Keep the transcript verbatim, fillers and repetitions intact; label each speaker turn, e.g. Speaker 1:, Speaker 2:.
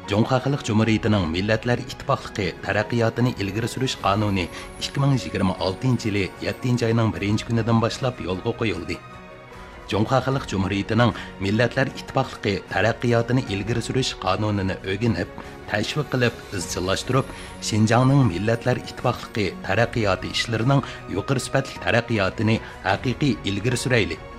Speaker 1: Cumhuriyet Halk Cumhuriyetining Millatlar İttifaqlığı taraqqiyotini ilgari surish qonuni ikki ming yigirma oltinchi yili yettinchi oyning birinchi kunidan boshlab yo'lga qo'yildi. Cumhuriyet Halk Cumhuriyetining Millatlar İttifaqlığı taraqqiyotini ilgari surish qonunini o'rganib, tashviq qilib, izchillashtirib, Xinjiangning Millatlar İttifaqlığı taraqqiyoti ishlarining yuqori sifatli taraqqiyotini haqiqiy ilgari surayli.